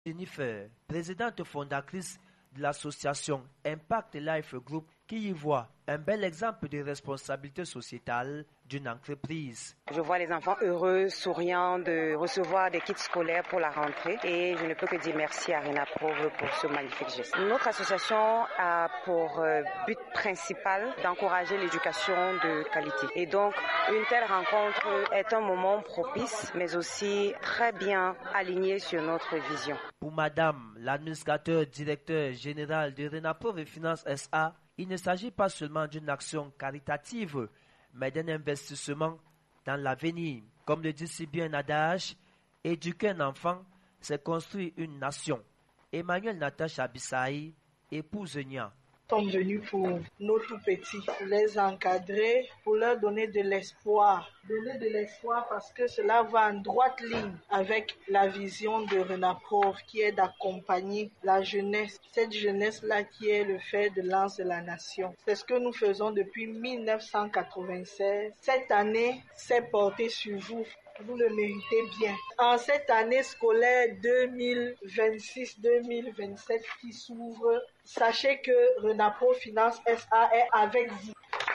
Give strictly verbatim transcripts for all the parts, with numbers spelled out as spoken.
Jennifer, présidente fondatrice de l'association Impact Life Group, qui y voit un bel exemple de responsabilité sociétale d'une entreprise. Je vois les enfants heureux, souriants de recevoir des kits scolaires pour la rentrée et je ne peux que dire merci à RENAPROV pour ce magnifique geste. Notre association a pour but principal d'encourager l'éducation de qualité. Et donc, une telle rencontre est un moment propice, mais aussi très bien aligné sur notre vision. Pour Madame, l'administrateur directeur général de RENAPROV Finance S A, il ne s'agit pas seulement d'une action caritative, mais d'un investissement dans l'avenir. Comme le dit si bien un adage, éduquer un enfant, c'est construire une nation. Emmanuel Natacha Bissaï, épouse Nia. Nous sommes venus pour nos tout petits, pour les encadrer, pour leur donner de l'espoir. Donner de l'espoir parce que cela va en droite ligne avec la vision de RENAPROV qui est d'accompagner la jeunesse. Cette jeunesse-là qui est le fer de lance de la nation. C'est ce que nous faisons depuis mille neuf cent quatre-vingt-seize. Cette année, c'est porté sur vous. Vous le méritez bien. En cette année scolaire deux mille vingt-six deux mille vingt-sept qui s'ouvre, sachez que RENAPROV Finance S A est avec vous.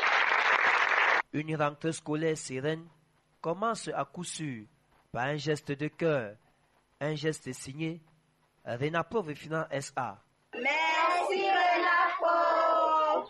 Une rentrée scolaire sereine commence à coup sûr par un geste de cœur, un geste signé RENAPROV Finance S A. Merci RENAPROV.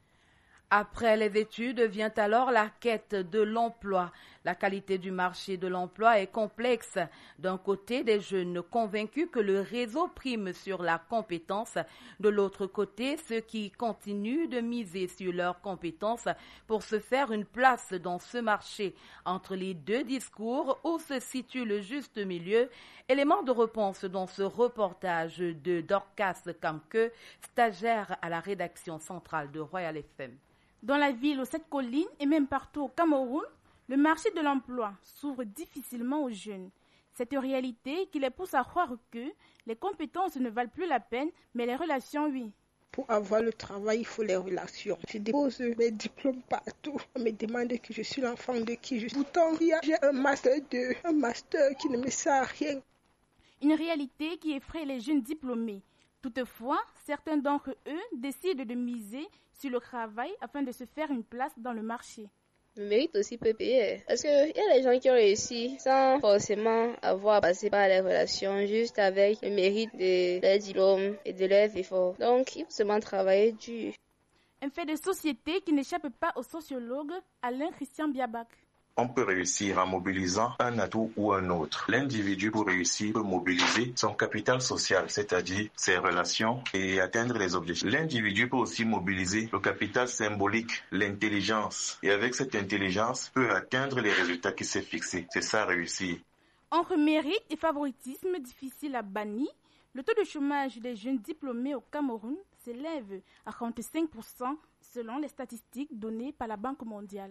Après les études vient alors la quête de l'emploi. La qualité du marché de l'emploi est complexe. D'un côté, des jeunes convaincus que le réseau prime sur la compétence. De l'autre côté, ceux qui continuent de miser sur leurs compétences pour se faire une place dans ce marché. Entre les deux discours, où se situe le juste milieu? Élément de réponse dans ce reportage de Dorcas Kamke, stagiaire à la rédaction centrale de Royal F M. Dans la ville, aux sept collines et même partout au Cameroun, le marché de l'emploi s'ouvre difficilement aux jeunes. Cette réalité qui les pousse à croire que les compétences ne valent plus la peine, mais les relations, oui. Pour avoir le travail, il faut les relations. Je dépose mes diplômes partout. On me demande que je suis l'enfant de qui je suis. Pourtant, j'ai un master deux, un master qui ne me sert à rien. Une réalité qui effraie les jeunes diplômés. Toutefois, certains d'entre eux décident de miser sur le travail afin de se faire une place dans le marché. Le mérite aussi peut payer. Parce qu'il y a des gens qui ont réussi sans forcément avoir passé par les relations, juste avec le mérite de leur diplôme et de leurs efforts. Donc, il faut seulement travailler dur. Un fait de société qui n'échappe pas au sociologue Alain Christian Biabac. On peut réussir en mobilisant un atout ou un autre. L'individu pour réussir peut mobiliser son capital social, c'est-à-dire ses relations et atteindre les objectifs. L'individu peut aussi mobiliser le capital symbolique, l'intelligence. Et avec cette intelligence, peut atteindre les résultats qu'il s'est fixés. C'est ça réussir. Entre mérite et favoritisme difficile à bannir, le taux de chômage des jeunes diplômés au Cameroun s'élève à quarante-cinq pour cent selon les statistiques données par la Banque mondiale.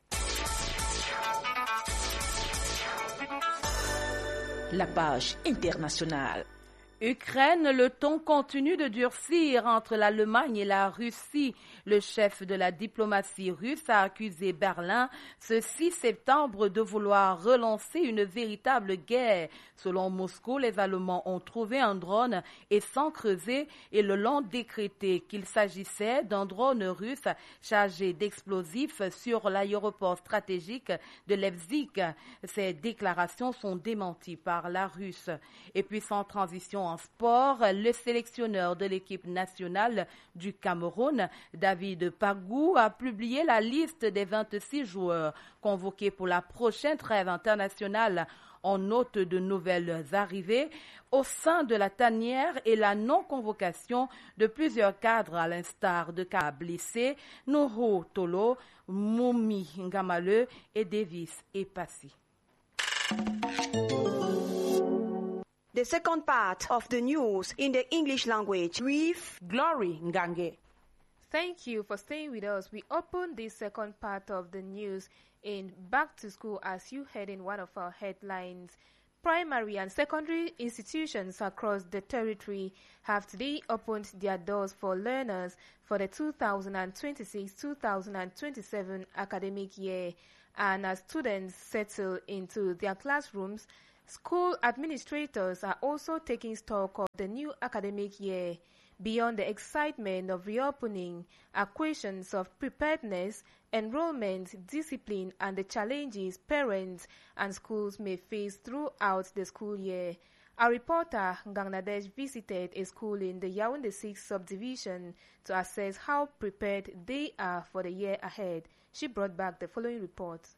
La page internationale. Ukraine, le ton continue de durcir entre l'Allemagne et la Russie. Le chef de la diplomatie russe a accusé Berlin ce six septembre de vouloir relancer une véritable guerre. Selon Moscou, les Allemands ont trouvé un drone et sans creuser et le l'ont décrété qu'il s'agissait d'un drone russe chargé d'explosifs sur l'aéroport stratégique de Leipzig. Ces déclarations sont démenties par la Russe. Et puis sans transition en sport, le sélectionneur de l'équipe nationale du Cameroun, David Pagou, a publié la liste des vingt-six joueurs convoqués pour la prochaine trêve internationale. On note de nouvelles arrivées au sein de la tanière et la non-convocation de plusieurs cadres à l'instar de Ka blessé, Noho Tolo, Moumi Ngamale et Davis Epassi. The second part of the news in the English language with Glory Ngange. Thank you for staying with us. We open this second part of the news in Back to School as you heard in one of our headlines. Primary and secondary institutions across the territory have today opened their doors for learners for the two thousand twenty-six two thousand twenty-seven academic year. And as students settle into their classrooms, School administrators are also taking stock of the new academic year. Beyond the excitement of reopening are questions of preparedness, enrollment, discipline, and the challenges parents and schools may face throughout the school year. Our reporter, Gangnadesh, visited a school in the Yaoundé six subdivision to assess how prepared they are for the year ahead. She brought back the following report.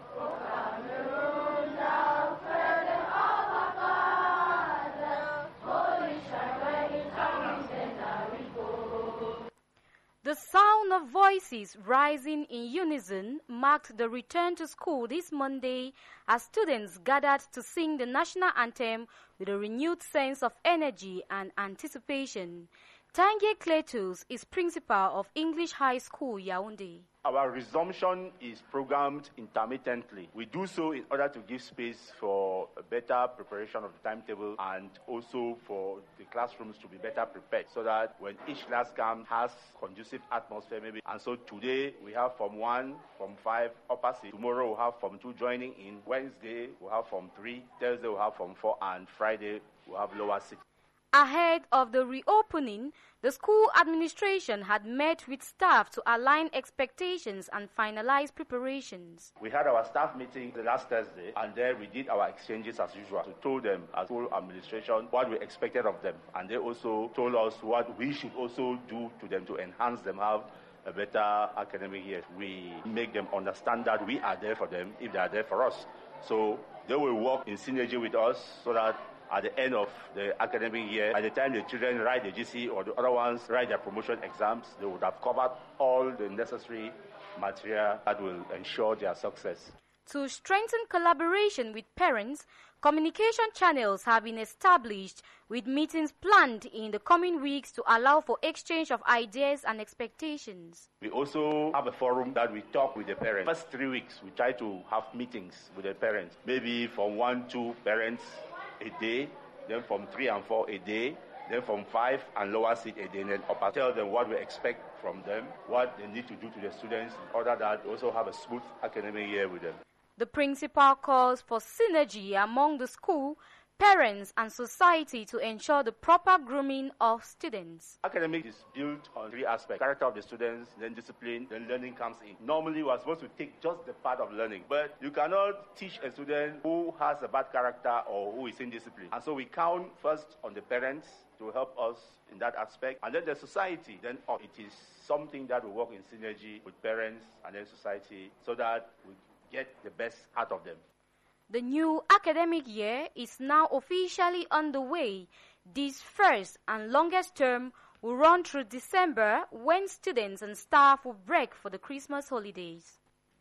The sound of voices rising in unison marked the return to school this Monday as students gathered to sing the national anthem with a renewed sense of energy and anticipation. Tanguy Cletus is principal of English High School, Yaoundé. Our resumption is programmed intermittently. We do so in order to give space for a better preparation of the timetable and also for the classrooms to be better prepared so that when each class comes has conducive atmosphere maybe. And so today we have Form one, Form five, upper C. Tomorrow we'll have Form two joining in. Wednesday we'll have Form three. Thursday we'll have Form four. And Friday we'll have lower six. Ahead of the reopening, the school administration had met with staff to align expectations and finalize preparations. We had our staff meeting the last Thursday, and there we did our exchanges as usual. We told them, as school administration, what we expected of them, and they also told us what we should also do to them to enhance them, have a better academic year. We make them understand that we are there for them if they are there for us. So they will work in synergy with us so that at the end of the academic year, by the time the children write the G C or the other ones write their promotion exams, they would have covered all the necessary material that will ensure their success. To strengthen collaboration with parents, communication channels have been established with meetings planned in the coming weeks to allow for exchange of ideas and expectations. We also have a forum that we talk with the parents. First three weeks, we try to have meetings with the parents, maybe from one, two parents a day, then from three and four a day, then from five and lower seat a day, and then upper. Tell them what we expect from them, what they need to do to the students in order that also have a smooth academic year with them. The principal calls for synergy among the school, parents and society to ensure the proper grooming of students. Academic is built on three aspects: character of the students, then discipline, then learning comes in. Normally, we are supposed to take just the part of learning, but you cannot teach a student who has a bad character or who is indisciplined. And so we count first on the parents to help us in that aspect, and then the society. Then oh, it is something that will work in synergy with parents and then society so that we get the best out of them. The new academic year is now officially underway. This first and longest term will run through December, when students and staff will break for the Christmas holidays.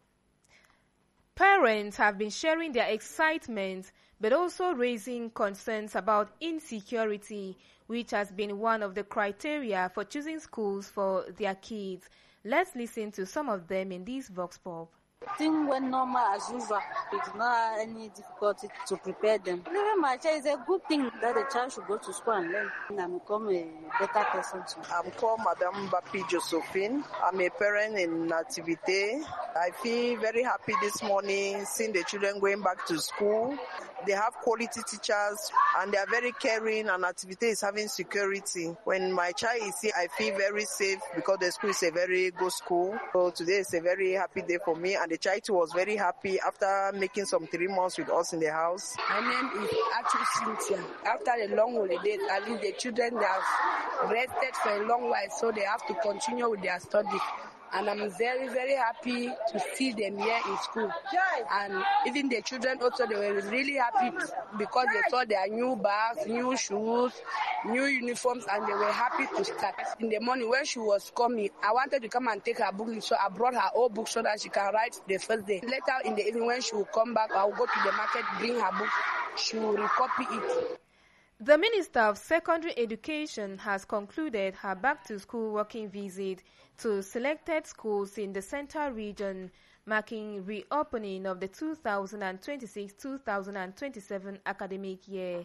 Parents have been sharing their excitement but also raising concerns about insecurity, which has been one of the criteria for choosing schools for their kids. Let's listen to some of them in this Vox Pop. Things went normal as usual. We did not have any difficulty to prepare them. Living my child is a good thing that the child should go to school and learn and become a better person too. I'm called Madame Bapi Josephine. I'm a parent in Nativité. I feel very happy this morning seeing the children going back to school. They have quality teachers and they are very caring, and Nativité is having security. When my child is here, I feel very safe because the school is a very good school. So today is a very happy day for me, and the child was very happy after making some three months with us in the house. My name is Atu Cynthia. After the long holiday, at least the children they have rested for a long while, so they have to continue with their studies. And I'm very, very happy to see them here in school. And even the children also, they were really happy because they saw their new bags, new shoes, new uniforms, and they were happy to start. In the morning when she was coming, I wanted to come and take her book, so I brought her old book so that she can write the first day. Later in the evening when she will come back, I will go to the market, bring her book, she will recopy it. The Minister of Secondary Education has concluded her back-to-school working visit to selected schools in the Central Region, marking reopening of the two thousand twenty-six two thousand twenty-seven academic year.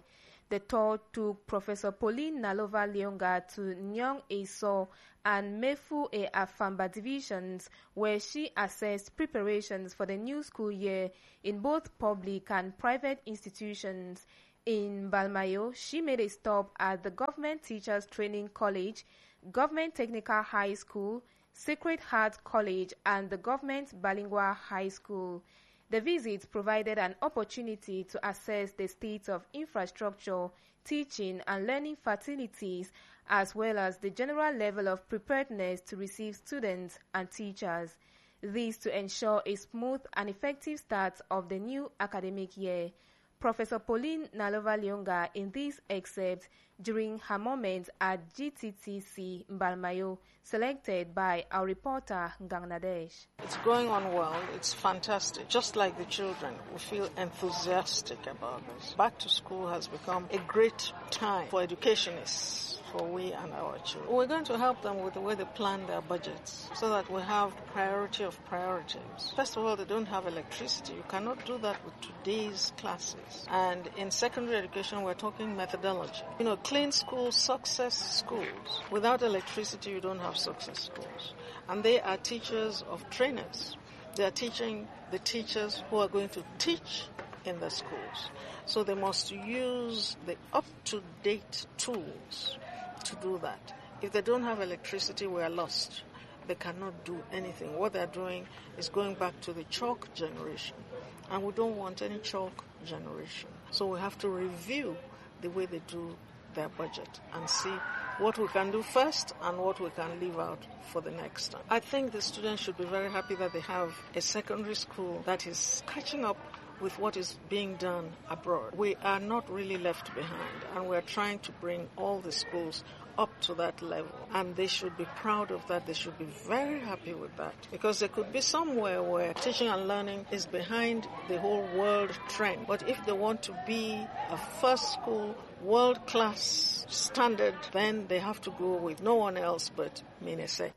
The tour took Professor Pauline Nalova Leonga to Nyong Eso and Mefu E Afamba divisions, where she assessed preparations for the new school year in both public and private institutions. In Balmayo, she made a stop at the Government Teachers Training College, Government Technical High School, Sacred Heart College, and the Government Bilingual High School. The visit provided an opportunity to assess the state of infrastructure, teaching and learning facilities, as well as the general level of preparedness to receive students and teachers. This to ensure a smooth and effective start of the new academic year. Professor Pauline Nalova Leonga in this excerpt during her moment at G T T C Balmayo, selected by our reporter Gangnadesh. It's going on well. It's fantastic. Just like the children, we feel enthusiastic about this. Back to school has become a great time for educationists, for we and our children. We're going to help them with the way they plan their budgets so that we have priority of priorities. First of all, they don't have electricity. You cannot do that with today's classes. And in secondary education, we're talking methodology. You know, clean schools, success schools. Without electricity, you don't have success schools. And they are teachers of trainers. They are teaching the teachers who are going to teach in the schools. So they must use the up-to-date tools to do that. If they don't have electricity, we are lost. They cannot do anything. What they're doing is going back to the chalk generation. And we don't want any chalk generation. So we have to review the way they do their budget and see what we can do first and what we can leave out for the next time. I think the students should be very happy that they have a secondary school that is catching up with what is being done abroad. We are not really left behind, and we are trying to bring all the schools up to that level, and they should be proud of that. They should be very happy with that, because there could be somewhere where teaching and learning is behind the whole world trend. But if they want to be a first school, world-class standard, then they have to go with no one else but Minese.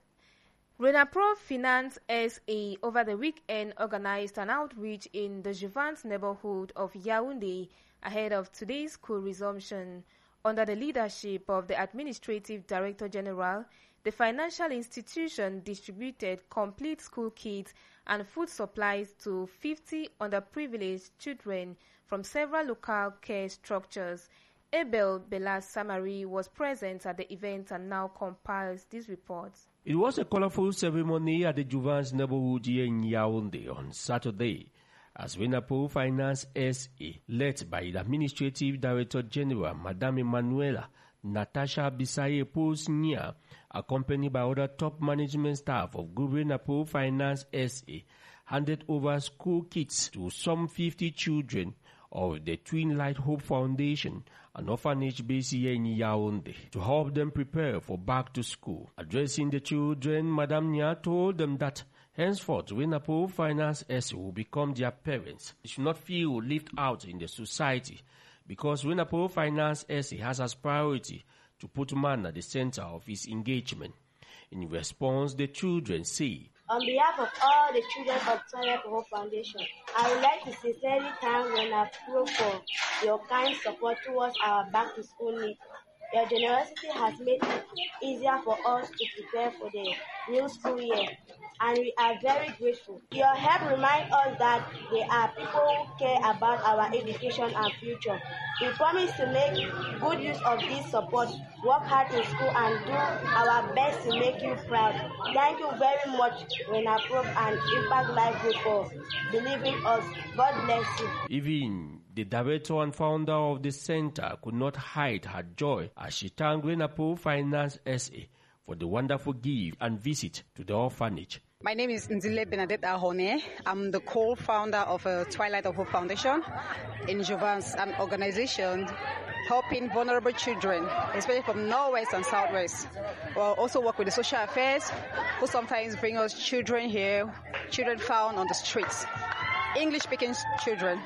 RENAPRO Finance S A over the weekend organized an outreach in the Juvans neighborhood of Yaoundé ahead of today's school resumption. Under the leadership of the Administrative Director General, the financial institution distributed complete school kits and food supplies to fifty underprivileged children from several local care structures. Abel Belas Samari was present at the event and now compiles these reports. It was a colorful ceremony at the Juvans neighborhood here in Yaoundé on Saturday, as RENAPRO Finance S A, led by the Administrative Director General, Madame Emanuela Natasha Bisaye Posnia, accompanied by other top management staff of Group RENAPRO Finance S A, handed over school kits to some fifty children of the Twin Light Hope Foundation, an orphanage based here in Yaoundé, to help them prepare for back to school. Addressing the children, Madame Nia told them that henceforth, RENAPRO Finance S A will become their parents. They should not feel left out in the society, because RENAPRO Finance S A has as priority to put man at the center of its engagement. In response, the children say, on behalf of all the children of Twin Light Hope Foundation, I would like to sincerely thank RENAPRO for your kind support towards our back to school needs. Your generosity has made it easier for us to prepare for the new school year, and we are very grateful. Your help reminds us that there are people who care about our education and future. We promise to make good use of this support, work hard in school, and do our best to make you proud. Thank you very much, RENAPRO and Impact Life Group, for believing us. God bless you. Even the director and founder of the center could not hide her joy as she thanked RENAPRO Finance S A for the wonderful gift and visit to the orphanage. My name is Nzile Bernadette Ahone. I'm the co-founder of uh, Twilight of Hope Foundation in Juvans, an organization helping vulnerable children, especially from Northwest and Southwest. We'll also work with the social affairs, who sometimes bring us children here, children found on the streets, English-speaking children.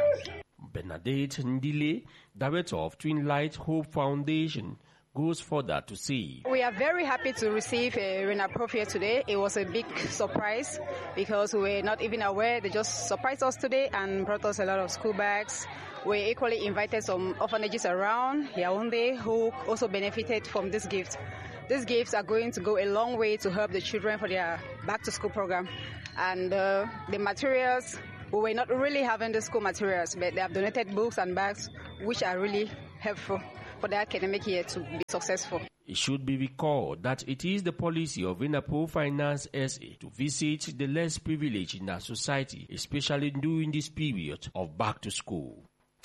Bernadette Ndile, director of Twin Light Hope Foundation, goes further to say, we are very happy to receive a RENAPRO here today. It was a big surprise because we were not even aware. They just surprised us today and brought us a lot of school bags, We equally invited some orphanages around Yaoundé who also benefited from this gift. These gifts are going to go a long way to help the children for their back-to-school program. And uh, the materials, we were not really having the school materials, but they have donated books and bags, which are really helpful for the academic year to be successful. It should be recalled that it is the policy of Renapo Finance S A to visit the less privileged in our society, especially during this period of back to school.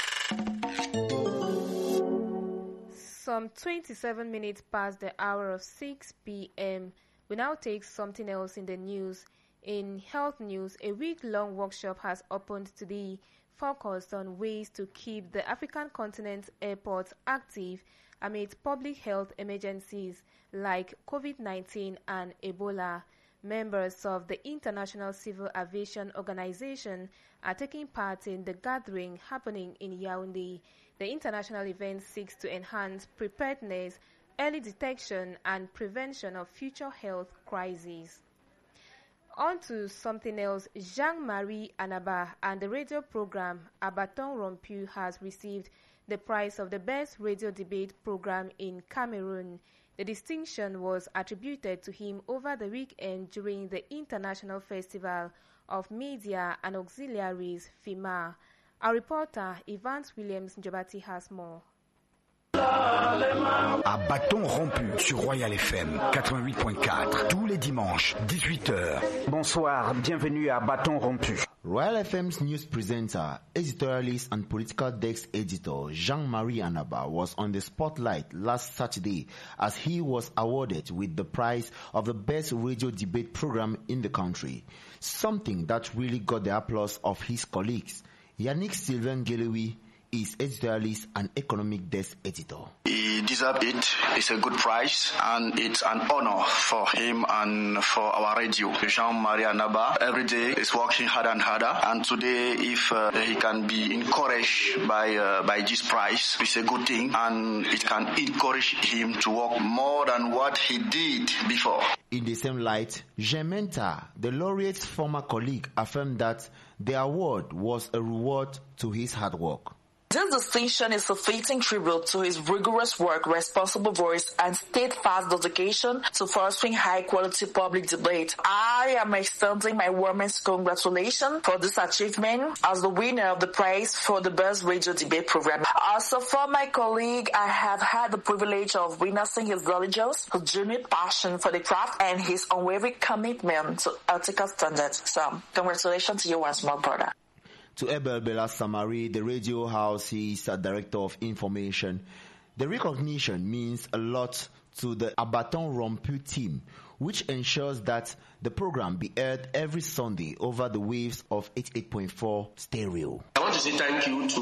Some twenty-seven minutes past the hour of six p.m. We now take something else in the news. In health news, a week-long workshop has opened today focused on ways to keep the African continent's airports active amid public health emergencies like COVID nineteen and Ebola. Members of the International Civil Aviation Organization are taking part in the gathering happening in Yaoundé. The international event seeks to enhance preparedness, early detection, and prevention of future health crises. On to something else, Jean-Marie Anaba and the radio program A Bâton Rompu has received the prize of the best radio debate program in Cameroon. The distinction was attributed to him over the weekend during the International Festival of Media and Auxiliaries, FIMA. Our reporter, Evans Williams Njobati, has more. À Bâton Rompu sur Royal F M quatre-vingt-huit point quatre, tous les dimanches, dix-huit heures. Bonsoir, bienvenue à Bâton Rompu. Royal F M's news presenter, editorialist and political desk editor Jean-Marie Anaba was on the spotlight last Saturday as he was awarded with the prize of the best radio debate program in the country, something that really got the applause of his colleagues. Yannick Sylvain Gelewi is editorialist and economic desk editor. He deserves it. It's a good prize and it's an honor for him and for our radio. Jean-Marie Anaba every day is working harder and harder, and today if uh, he can be encouraged by uh, by this prize, it's a good thing and it can encourage him to work more than what he did before. In the same light, Jean Menta, the laureate's former colleague, affirmed that the award was a reward to his hard work. This distinction is a fitting tribute to his rigorous work, responsible voice, and steadfast dedication to fostering high-quality public debate. I am extending my warmest congratulations for this achievement as the winner of the prize for the best radio debate program. As a former colleague, I have had the privilege of witnessing his diligence, his genuine passion for the craft, and his unwavering commitment to ethical standards. So, congratulations to you once more, brother. To Ebel Bela Samari, the radio house, he is a director of information. The recognition means a lot to the A Bâton Rompu team, which ensures that the program be aired every Sunday over the waves of eighty-eight point four stereo. I want to say thank you to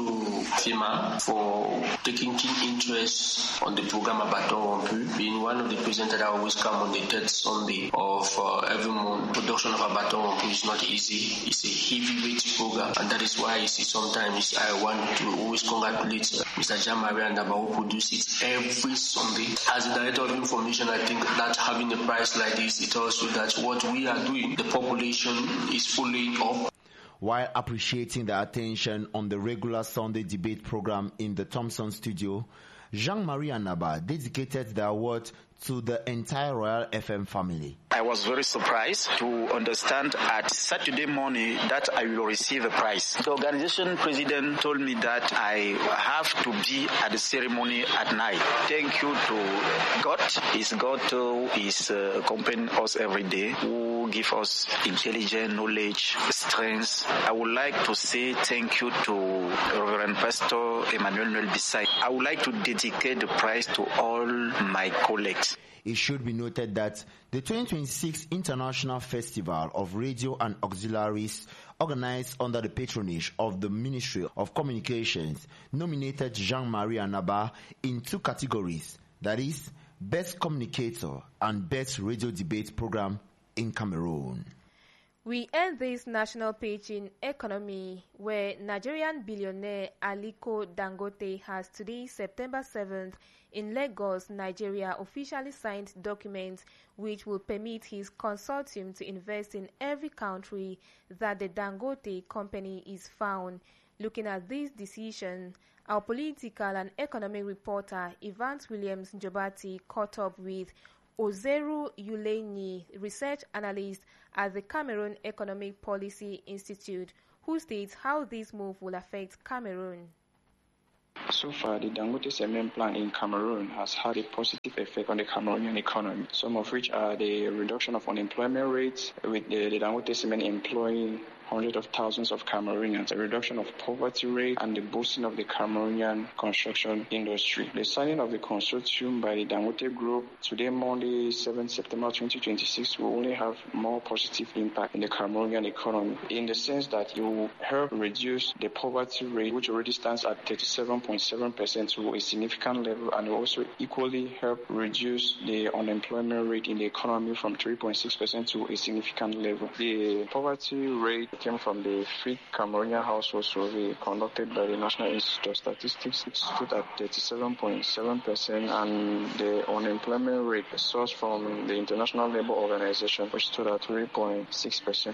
FIMA for taking keen interest on the program A Bâton Rompu, being one of the presenters that always come on the third Sunday of uh, every month. Production of A Bâton Rompu is not easy. It's a heavyweight program, and that is why you see sometimes I want to always congratulate uh, Mister Jean-Marie Anaba, who produces it every Sunday. As the director of information, I think that having a prize like this, it tells you that what we are doing, the population is following up. While appreciating the attention on the regular Sunday debate program in the Thompson studio, Jean-Marie Anaba dedicated the award to the entire Royal F M family. I was very surprised to understand at Saturday morning that I will receive a prize. The organization president told me that I have to be at the ceremony at night. Thank you to God. It's God who is uh, accompanying us every day, who give us intelligence, knowledge, strength. I would like to say thank you to Reverend Pastor Emmanuel Noel Bissay. I would like to dedicate the prize to all my colleagues. It should be noted that the twenty twenty-six International Festival of Radio and Auxiliaries, organized under the patronage of the Ministry of Communications, nominated Jean-Marie Anaba in two categories, that is, Best Communicator and Best Radio Debate Program in Cameroon. We end this national page in economy, where Nigerian billionaire Aliko Dangote has today, September seventh, in Lagos, Nigeria, officially signed documents which will permit his consortium to invest in every country that the Dangote company is found. Looking at this decision, our political and economic reporter Evans Williams Njobati caught up with Ozeru Yulenyi, research analyst at the Cameroon Economic Policy Institute, who states how this move will affect Cameroon. So far, the Dangote Cement plant in Cameroon has had a positive effect on the Cameroonian economy, some of which are the reduction of unemployment rates, with the, the Dangote Cement employing hundreds of thousands of Cameroonians, a reduction of poverty rate, and the boosting of the Cameroonian construction industry. The signing of the consortium by the Dangote Group today, Monday, seventh September twenty twenty-six, will only have more positive impact in the Cameroonian economy, in the sense that it will help reduce the poverty rate, which already stands at thirty-seven point seven percent, to a significant level, and will also equally help reduce the unemployment rate in the economy from three point six percent to a significant level. The poverty rate came from the Free Cameroonian Household Survey conducted by the National Institute of Statistics. It stood at thirty-seven point seven percent, and the unemployment rate sourced from the International Labour Organization, which stood at three point six percent.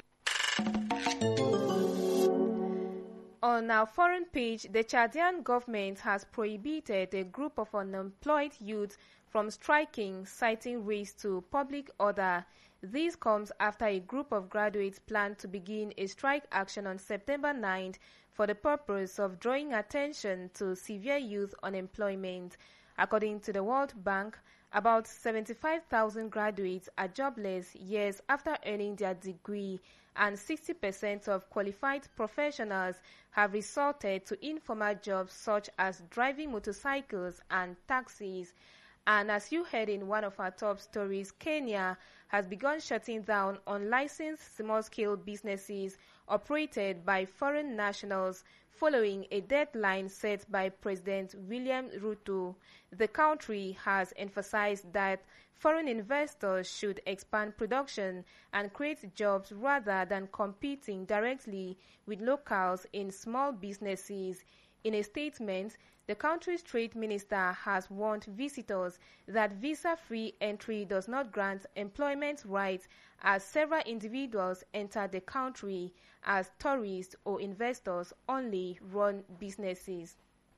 On our foreign page, the Chadian government has prohibited a group of unemployed youths from striking, citing risk to public order. This comes after a group of graduates plan to begin a strike action on September ninth for the purpose of drawing attention to severe youth unemployment. According to the World Bank, about seventy-five thousand graduates are jobless years after earning their degree, and sixty percent of qualified professionals have resorted to informal jobs such as driving motorcycles and taxis. And as you heard in one of our top stories, Kenya has begun shutting down unlicensed small-scale businesses operated by foreign nationals following a deadline set by President William Ruto. The country has emphasized that foreign investors should expand production and create jobs rather than competing directly with locals in small businesses. In a statement, the country's trade minister has warned visitors that visa-free entry does not grant employment rights, as several individuals enter the country as tourists or investors only run businesses.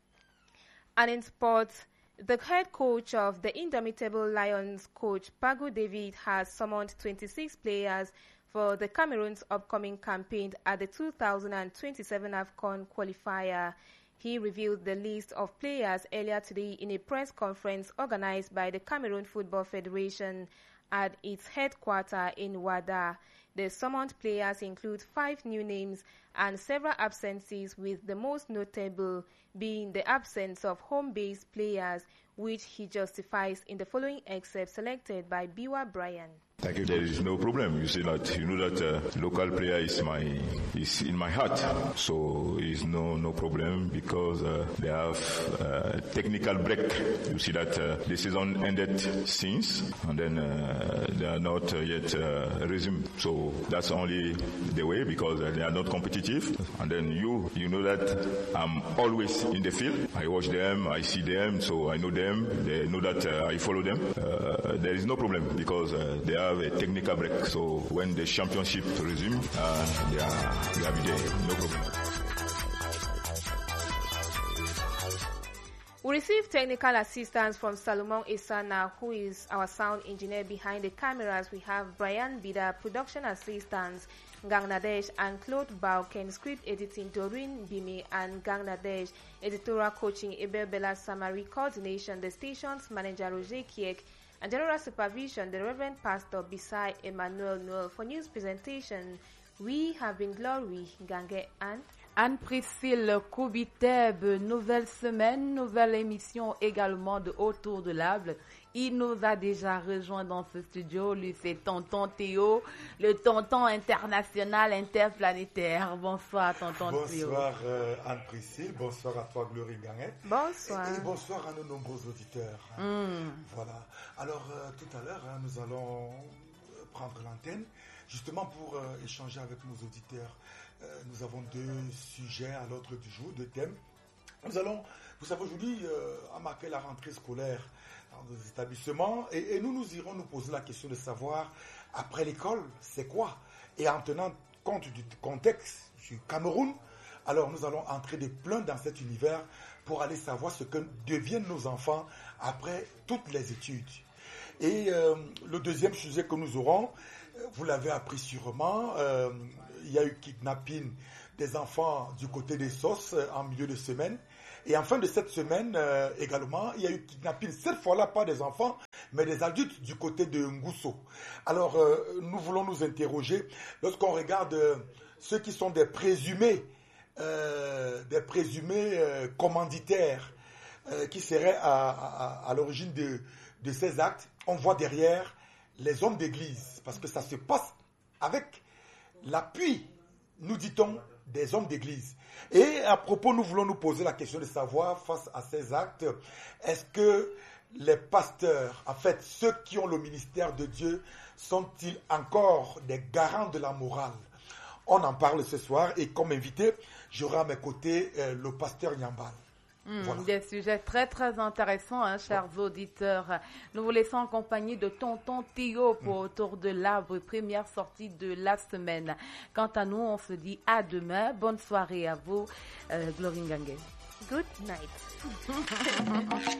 And in sports, the head coach of the Indomitable Lions, Coach Pagu David, has summoned twenty-six players for the Cameroon's upcoming campaign at the two thousand twenty-seven AFCON qualifier. He revealed the list of players earlier today in a press conference organized by the Cameroon Football Federation at its headquarters in Wada. The summoned players include five new names and several absences, with the most notable being the absence of home-based players, which he justifies in the following excerpt selected by Biwa Brian. Thank you. There is no problem. You see that you know that uh, local player is my is in my heart, so it's no no problem because uh, they have uh, technical break. You see that uh, the season ended since, and then uh, they are not uh, yet uh, resumed. So that's only the way, because uh, they are not competitive. And then you you know that I'm always in the field. I watch them, I see them, so I know them. They know that uh, I follow them. Uh, there is no problem because uh, they are have a technical break, so when the championship resume, uh, they are they are there, no problem. We received technical assistance from Salomon Isana, who is our sound engineer behind the cameras. We have Brian Bida, production assistants Gangnadesh, and Claude Bauken, script editing Doreen Bimi and Gangnadesh, editorial coaching Ebel Bella Samari, coordination the station's manager Roger Kiek, and general supervision the Reverend Pastor Bisai Emmanuel Noel. For news presentation, we have been Glory Gangue and Anne-Priscille Koubiteb. Nouvelle semaine, nouvelle émission également de Autour de l'Able. Il nous a déjà rejoint dans ce studio. Lui, c'est Tonton Théo, le tonton international interplanétaire. Bonsoir, Tonton bonsoir, Théo. Bonsoir euh, Anne-Priscille, bonsoir à toi Glory Gangue. Bonsoir. Et, et bonsoir à nos nombreux auditeurs. Mm. Voilà. Alors, euh, tout à l'heure, hein, nous allons prendre l'antenne justement pour euh, échanger avec nos auditeurs. Euh, nous avons deux sujets à l'ordre du jour, deux thèmes. Nous allons, vous savez, aujourd'hui, euh, à marquer la rentrée scolaire dans nos établissements, et, et nous nous irons nous poser la question de savoir, après l'école, c'est quoi? Et en tenant compte du contexte du Cameroun, Alors nous allons entrer de plein dans cet univers pour aller savoir ce que deviennent nos enfants après toutes les études. Et euh, le deuxième sujet que nous aurons, vous l'avez appris sûrement, euh, il y a eu kidnapping des enfants du côté des Sos euh, en milieu de semaine. Et en fin de cette semaine euh, également, il y a eu kidnapping, cette fois-là pas des enfants, mais des adultes du côté de Ngousso. Alors euh, nous voulons nous interroger, lorsqu'on regarde euh, ceux qui sont des présumés, euh, des présumés euh, commanditaires, euh, qui seraient à, à, à l'origine de, de ces actes, on voit derrière les hommes d'église, parce que ça se passe avec l'appui, nous dit-on, des hommes d'église. Et à propos, nous voulons nous poser la question de savoir, face à ces actes, est-ce que les pasteurs, en fait, ceux qui ont le ministère de Dieu, sont-ils encore des garants de la morale? On en parle ce soir, et comme invité, j'aurai à mes côtés euh, le pasteur Nyambal. Mmh, voilà. Des sujets très très intéressants, hein, chers ouais. auditeurs. Nous vous laissons en compagnie de Tonton Théo pour mmh. Autour de l'arbre, première sortie de la semaine. Quant à nous, on se dit à demain. Bonne soirée à vous. Euh, Glory Ngange. Good night.